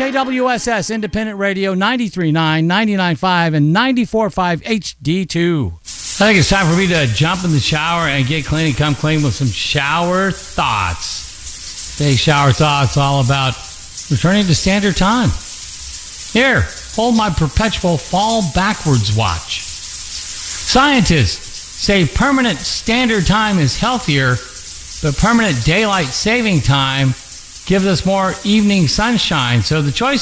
KWSS Independent Radio 93.9, 99.5, and 94.5 HD2. I think it's time for me to jump in the shower and get clean and come clean with some shower thoughts. Today's shower thoughts all about returning to standard time. Here, hold my perpetual fall backwards watch. Scientists say permanent standard time is healthier, but permanent daylight saving time gives us more evening sunshine. So the choice